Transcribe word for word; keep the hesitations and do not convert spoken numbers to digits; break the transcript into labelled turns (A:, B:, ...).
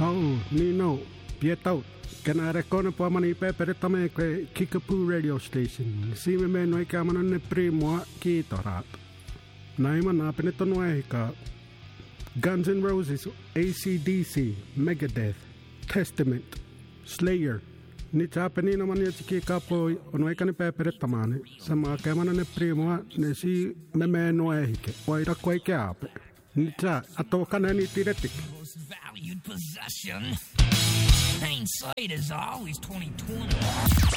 A: Mau, Nino, Pietau, Kana Recona Pomani Peperetame Kickapoo radio station. See me men no Kamanan Primo Kitorat. Naiman Apenetonoeka. Guns N' Roses, A C D C, Megadeth, Testament, Slayer. Nitapenina maniatiki capo, Onoekane Peperetamane, Sama Kamana Primo, Nesi Meme Noehike, Waita Quake. Nita, Atokana Nitiretic.
B: Most valued possession. Hindsight is always twenty twenty.